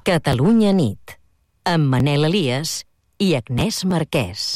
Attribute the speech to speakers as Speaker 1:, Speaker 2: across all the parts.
Speaker 1: Catalunya nit, amb Manel Elias i Agnès Marquès.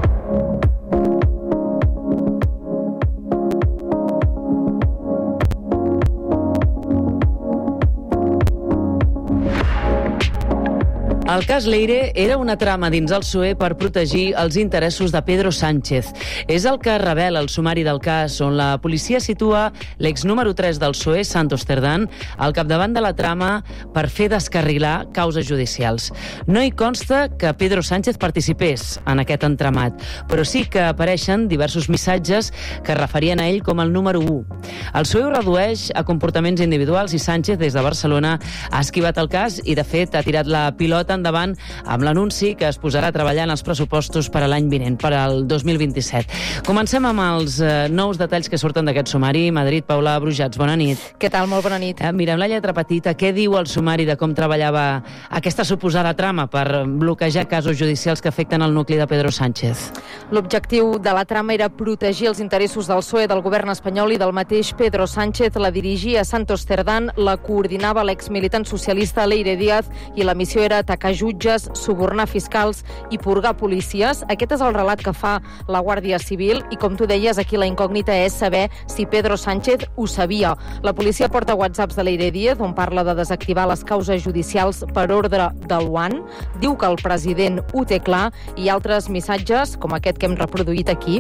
Speaker 2: El cas Leire era una trama dins el PSOE per protegir els interessos de Pedro Sánchez. És el que revela el sumari del cas, on la policia situa l'ex número 3 del PSOE, Santos Cerdán, al capdavant de la trama per fer descarrilar causes judicials. No hi consta que Pedro Sánchez participés en aquest entramat, però sí que apareixen diversos missatges que referien a ell com el número 1. El PSOE ho redueix a comportaments individuals i Sánchez, des de Barcelona, ha esquivat el cas i, de fet, ha tirat la pilota endavant amb l'anunci que es posarà a treballar en els pressupostos per a l'any vinent, per al 2027. Comencem amb els nous detalls que surten d'aquest sumari. Madrid, Paula Brujats, bona nit.
Speaker 3: Què tal? Molt bona nit.
Speaker 2: Mirem la lletra petita. Què diu el sumari de com treballava aquesta suposada trama per bloquejar casos judicials que afecten el nucli de Pedro Sánchez?
Speaker 3: L'objectiu de la trama era protegir els interessos del PSOE, del govern espanyol i del mateix Pedro Sánchez. La dirigia Santos Cerdán, la coordinava l'exmilitant socialista Leire Díaz i la missió era atacar jutges, subornar fiscals i purgar policies. Aquest és el relat que fa la Guàrdia Civil i, com tu deies, aquí la incògnita és saber si Pedro Sánchez ho sabia. La policia porta whatsapps de Leire Díaz on parla de desactivar les causes judicials per ordre de l'UAN. Diu que el president ho té clar i altres missatges, com aquest que hem reproduït aquí.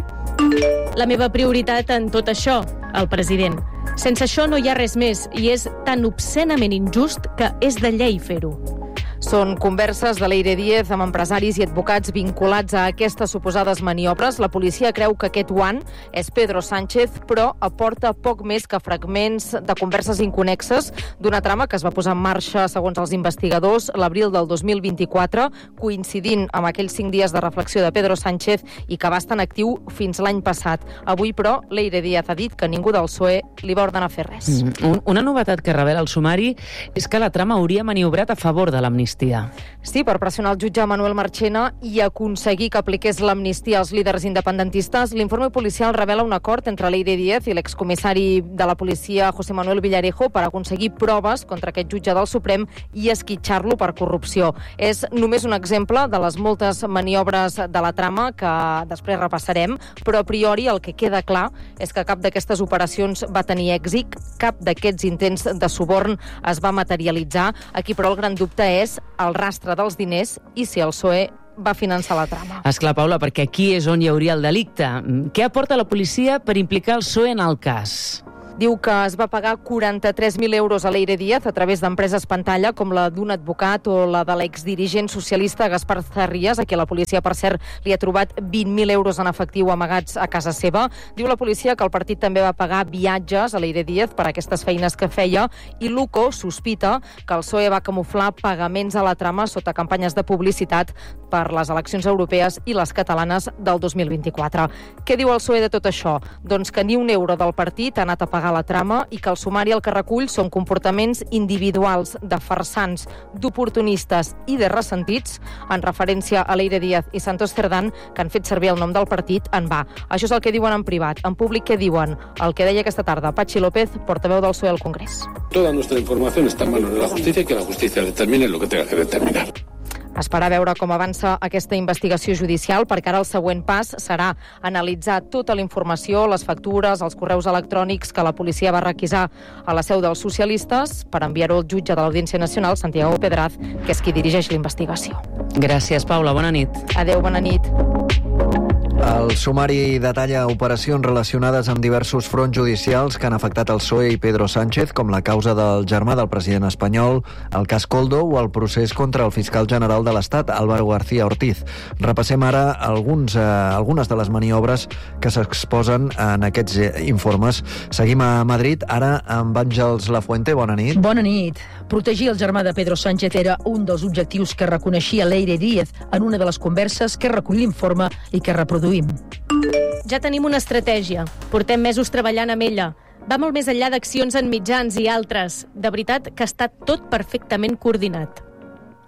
Speaker 4: La meva prioritat en tot això, el president. Sense això no hi ha res més i és tan obscenament injust que és de llei fer-ho.
Speaker 3: Són converses de Leire Díaz amb empresaris i advocats vinculats a aquestes suposades maniobres. La policia creu que aquest one és Pedro Sánchez, però aporta poc més que fragments de converses inconexes d'una trama que es va posar en marxa, segons els investigadors, l'abril del 2024, coincidint amb aquells 5 dies de reflexió de Pedro Sánchez i que va estar en actiu fins l'any passat. Avui, però, Leire Díaz ha dit que ningú del PSOE li va ordenar fer res.
Speaker 2: Una novetat que revela el sumari és que la trama hauria maniobrat a favor de l'amnistia.
Speaker 3: Sí, per pressionar el jutge Manuel Marchena i aconseguir que apliqués l'amnistia als líders independentistes. L'informe policial revela un acord entre Leire Díaz i l'excomissari de la policia José Manuel Villarejo per aconseguir proves contra aquest jutge del Suprem i esquitxar-lo per corrupció. És només un exemple de les moltes maniobres de la trama que després repassarem, però a priori el que queda clar és que cap d'aquestes operacions va tenir èxit, cap d'aquests intents de suborn es va materialitzar. Aquí, però, el gran dubte és el rastre dels diners i si el PSOE va finançar la trama.
Speaker 2: Esclar, Paula, perquè aquí és on hi hauria el delicte. Què aporta la policia per implicar el PSOE en el cas?
Speaker 3: Diu que es va pagar 43.000 euros a Leire Díaz a través d'empreses pantalla com la d'un advocat o la de l'exdirigent socialista Gaspar Zarrías, a qui la policia, per cert, li ha trobat 20.000 euros en efectiu amagats a casa seva. Diu la policia que el partit també va pagar viatges a Leire Díaz per aquestes feines que feia i l'UCO sospita que el PSOE va camuflar pagaments a la trama sota campanyes de publicitat per les eleccions europees i les catalanes del 2024. Què diu el PSOE de tot això? Doncs que ni un euro del partit ha anat a pagar la trama i que el sumari el que recull són comportaments individuals de farsants, d'oportunistes i de ressentits en referència a Leire Díaz i Santos Cerdán, que han fet servir el nom del partit en va. Això és el que diuen en privat. En públic, què diuen? El que deia aquesta tarda Patxi López, portaveu del PSOE al Congrés.
Speaker 5: Toda nuestra información está en manos de la justicia y que la justicia determine lo que tenga que determinar.
Speaker 3: Esperar a veure com avança aquesta investigació judicial, perquè ara el següent pas serà analitzar tota la informació, les factures, els correus electrònics que la policia va requisar a la seu dels socialistes per enviar-ho al jutge de l'Audiència Nacional, Santiago Pedraz, que és qui dirigeix la investigació.
Speaker 2: Gràcies, Paula. Bona nit.
Speaker 3: Adéu, bona nit.
Speaker 6: El sumari detalla operacions relacionades amb diversos fronts judicials que han afectat el PSOE i Pedro Sánchez, com la causa del germà del president espanyol, el cas Koldo o el procés contra el fiscal general de l'Estat, Álvaro García Ortiz. Repassem ara algunes de les maniobres que s'exposen en aquests informes. Seguim a Madrid, ara amb Àngels Lafuente. Bona nit.
Speaker 7: Bona nit. Protegir el germà de Pedro Sánchez era un dels objectius que reconeixia Leire Díaz en una de les converses que recull l'informe i que reproduïm.
Speaker 4: Ja tenim una estratègia. Portem mesos treballant amb ella. Va molt més enllà d'accions en mitjans i altres. De veritat que està tot perfectament coordinat.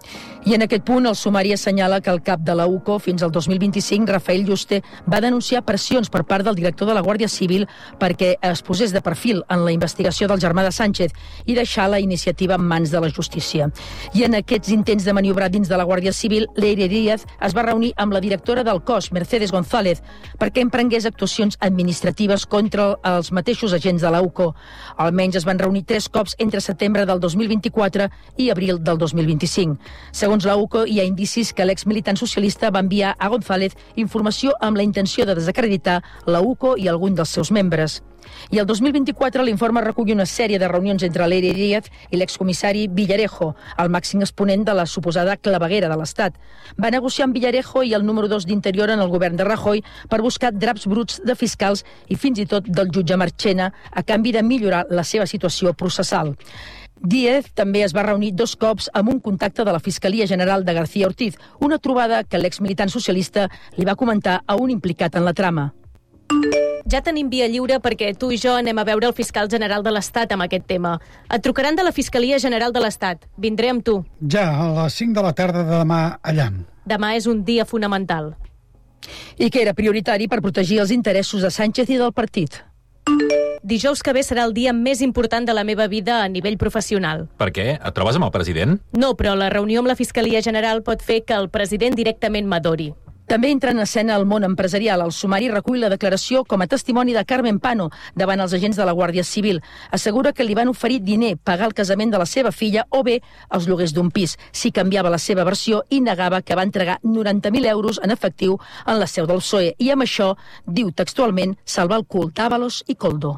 Speaker 7: I en aquest punt el sumari assenyala que el cap de la UCO fins al 2025, Rafael Yuste, va denunciar pressions per part del director de la Guàrdia Civil perquè es posés de perfil en la investigació del germà de Sánchez i deixar la iniciativa en mans de la justícia. I en aquests intents de maniobrar dins de la Guàrdia Civil, Leire Díaz es va reunir amb la directora del cos, Mercedes González, perquè emprengués actuacions administratives contra els mateixos agents de la UCO. Almenys es van reunir 3 cops entre setembre del 2024 i abril del 2025. Segons la UCO, hi ha indicis que l'ex-militant socialista va enviar a González informació amb la intenció de desacreditar la UCO i algun dels seus membres. I el 2024 l'informe recull una sèrie de reunions entre Leire Díaz i l'excomissari Villarejo, el màxim exponent de la suposada claveguera de l'Estat. Va negociar amb Villarejo i el número 2 d'Interior en el govern de Rajoy per buscar draps bruts de fiscals i fins i tot del jutge Marchena a canvi de millorar la seva situació processal. Díaz també es va reunir 2 cops amb un contacte de la Fiscalia General de García Ortiz, una trobada que l'ex-militant socialista li va comentar a un implicat en la trama.
Speaker 4: Ja tenim via lliure perquè tu i jo anem a veure el fiscal general de l'Estat amb aquest tema. Et trucaran de la Fiscalia General de l'Estat. Vindré amb tu.
Speaker 8: Ja, a les 5 de la tarda de demà allà.
Speaker 4: Demà és un dia fonamental.
Speaker 7: I que era prioritari per protegir els interessos de Sánchez i del partit.
Speaker 4: Dijous que ve serà el dia més important de la meva vida a nivell professional.
Speaker 9: Per què? Et trobes amb el president?
Speaker 4: No, però la reunió amb la Fiscalia General pot fer que el president directament m'adori.
Speaker 7: També entra en escena el món empresarial. El sumari recull la declaració com a testimoni de Carmen Pano davant els agents de la Guàrdia Civil. Assegura que li van oferir diner, pagar el casament de la seva filla o bé els lloguers d'un pis. Si canviava la seva versió i negava que va entregar 90.000 euros en efectiu en la seu del PSOE. I amb això, diu textualment, salvar el cul d'Ábalos i Koldo.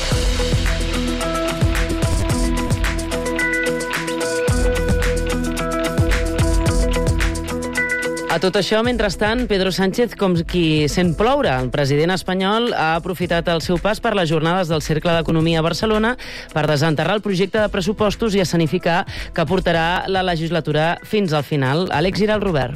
Speaker 2: A tot això, mentrestant, Pedro Sánchez, com qui sent ploure. El president espanyol ha aprofitat el seu pas per les jornades del Cercle d'Economia a Barcelona per desenterrar el projecte de pressupostos i escenificar que portarà la legislatura fins al final. Àlex Giral, Robert.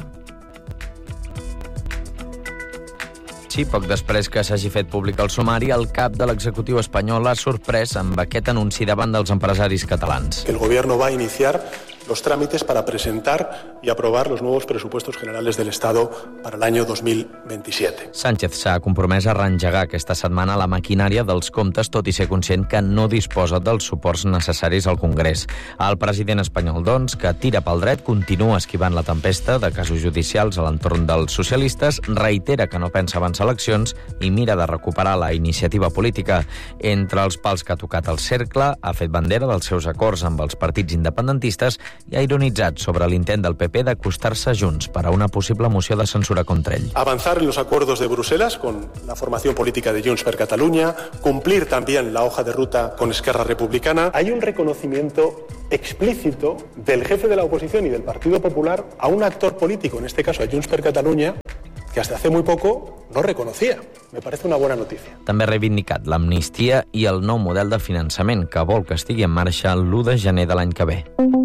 Speaker 10: Sí, poc després que s'hagi fet públic el sumari, el cap de l'executiu espanyol ha sorprès amb aquest anunci davant dels empresaris catalans.
Speaker 11: El gobierno va a iniciar los trámites para presentar y aprobar los nuevos presupuestos generales del Estado para el año 2027.
Speaker 10: Sánchez s'ha compromès a reengegar aquesta setmana la maquinària dels comptes, tot i ser conscient que no disposa dels suports necessaris al Congrés. El president espanyol, doncs, que tira pel dret, continua esquivant la tempesta de casos judicials a l'entorn dels socialistes, reitera que no pensa avançar eleccions i mira de recuperar la iniciativa política. Entre els pals que ha tocat el cercle, ha fet bandera dels seus acords amb els partits independentistes i ha ironitzat sobre l'intent del PP d'acostar-se Junts per a una possible moció de censura contra ell.
Speaker 11: Avanzar en los acuerdos de Bruselas con la formación política de Junts per Catalunya, cumplir también la hoja de ruta con Esquerra Republicana. Hay un reconocimiento explícito del jefe de la oposición y del Partido Popular a un actor político, en este caso a Junts per Catalunya, que hasta hace muy poco no reconocía. Me parece una buena noticia.
Speaker 10: També ha reivindicat l'amnistia i el nou model de finançament que vol que estigui en marxa l'1 de gener de l'any que ve.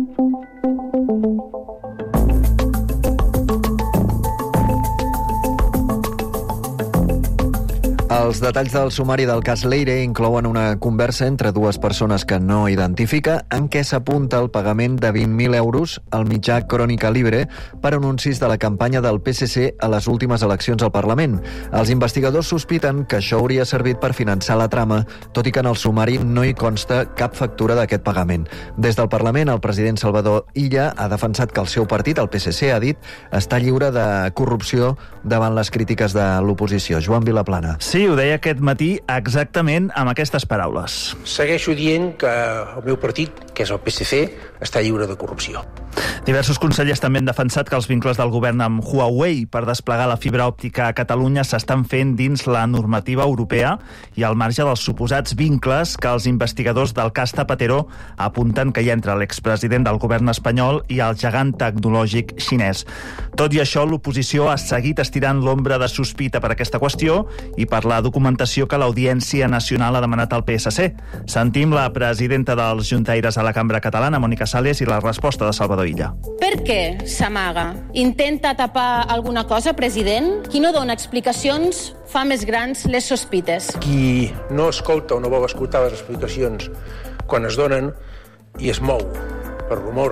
Speaker 6: Els detalls del sumari del cas Leire inclouen una conversa entre 2 persones que no identifica en què s'apunta el pagament de 20.000 euros al mitjà Crònica Libre per anuncis de la campanya del PSC a les últimes eleccions al Parlament. Els investigadors sospiten que això hauria servit per finançar la trama, tot i que en el sumari no hi consta cap factura d'aquest pagament. Des del Parlament, el president Salvador Illa ha defensat que el seu partit, el PSC, ha dit, està lliure de corrupció davant les crítiques de l'oposició. Joan Vilaplana.
Speaker 12: Sí, ho deia aquest matí exactament amb aquestes paraules.
Speaker 13: Segueixo dient que el meu partit, que és el PSC, està lliure de corrupció.
Speaker 12: Diversos consellers també han defensat que els vincles del govern amb Huawei per desplegar la fibra òptica a Catalunya s'estan fent dins la normativa europea i al marge dels suposats vincles que els investigadors del cas Zapatero apunten que hi ha entre l'expresident del govern espanyol i el gegant tecnològic xinès. Tot i això, l'oposició ha seguit estirant l'ombra de sospita per aquesta qüestió i per la documentació que l'Audiència Nacional ha demanat al PSC. Sentim la presidenta dels juntaires a la cambra catalana, Mònica Sales, i la resposta de Salvador Illa.
Speaker 14: Per què s'amaga? Intenta tapar alguna cosa, president? Qui no dona explicacions fa més grans les sospites.
Speaker 13: Qui no escolta o no vol escoltar les explicacions quan es donen i es mou per rumors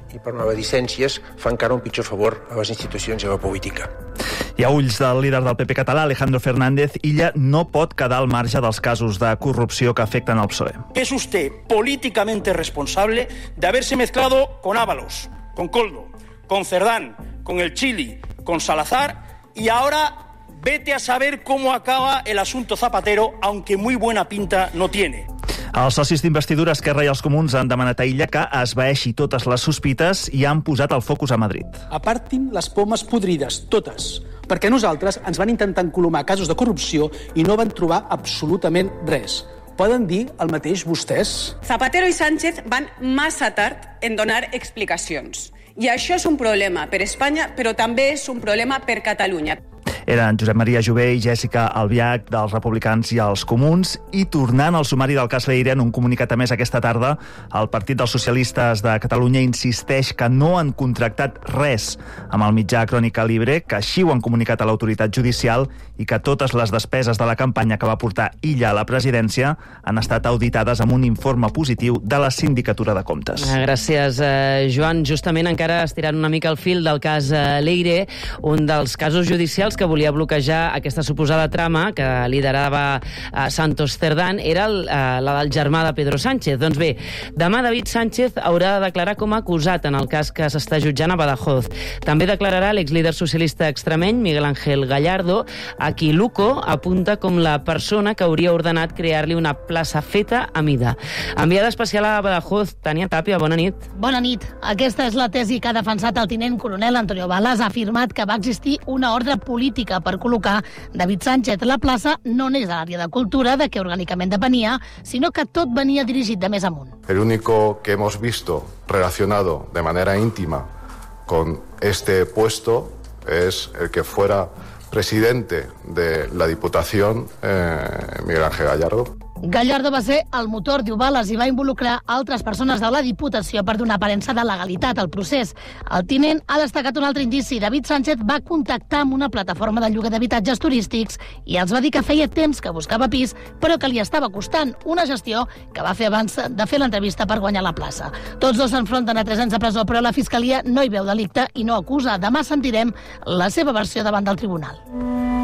Speaker 13: i per maledicències fa encara un pitjor favor a les institucions i a la política.
Speaker 12: I a ulls del líder del PP català, Alejandro Fernández, Illa no pot quedar al marge dels casos de corrupció que afecten el PSOE.
Speaker 15: Es usted políticamente responsable de haberse mezclado con Ábalos, con Koldo, con Cerdán, con el Chili, con Salazar, y ahora vete a saber cómo acaba el asunto Zapatero, aunque muy buena pinta no tiene.
Speaker 12: Els socis d'investidura Esquerra i els Comuns han demanat a Illa que esvaeixi totes les sospites i han posat el focus a Madrid.
Speaker 16: Apartin les pomes podrides, totes, perquè nosaltres ens van intentar encolomar casos de corrupció i no van trobar absolutament res. Poden dir el mateix vostès?
Speaker 17: Zapatero i Sánchez van massa tard en donar explicacions. I això és un problema per Espanya, però també és un problema per Catalunya.
Speaker 12: Eren Josep Maria Jové i Jèssica Albiach, dels Republicans i els Comuns, i tornant al sumari del cas Leire, en un comunicat a més aquesta tarda, el Partit dels Socialistes de Catalunya insisteix que no han contractat res amb el mitjà Crònica Libre, que així ho han comunicat a l'autoritat judicial, i que totes les despeses de la campanya que va portar Illa a la presidència han estat auditades amb un informe positiu de la Sindicatura de Comptes.
Speaker 2: Gràcies, Joan. Justament encara estirant una mica el fil del cas Leire, un dels casos judicials que volia bloquejar aquesta suposada trama que liderava Santos Cerdán era la del germà de Pedro Sánchez. Doncs bé, demà David Sánchez haurà de declarar com a acusat en el cas que s'està jutjant a Badajoz. També declararà l'exlíder socialista extremeny Miguel Ángel Gallardo, a qui Luco apunta com la persona que hauria ordenat crear-li una plaça feta a mida. Enviada especial a Badajoz, Tània Tàpia, bona nit.
Speaker 18: Bona nit. Aquesta és la tesi que ha defensat el tinent coronel Antonio Balas. Ha afirmat que va existir una ordre política per col·locar David Sánchez. La plaça no n'és a l'àrea de cultura, de què orgànicament depenia, sinó que tot venia dirigit de més amunt.
Speaker 19: El único que hemos visto relacionado de manera íntima con este puesto es el que fuera presidente de la Diputación, Miguel Ángel Gallardo.
Speaker 18: Gallardo va ser el motor, diu Balas, i va involucrar altres persones de la Diputació per donar aparença de legalitat al procés. El tinent ha destacat un altre indici. David Sánchez va contactar amb una plataforma de lloguer d'habitatges turístics i els va dir que feia temps que buscava pis, però que li estava costant, una gestió que va fer abans de fer l'entrevista per guanyar la plaça. Tots dos s'enfronten a 3 anys de presó, però la Fiscalia no hi veu delicte i no acusa. Demà sentirem la seva versió davant del tribunal.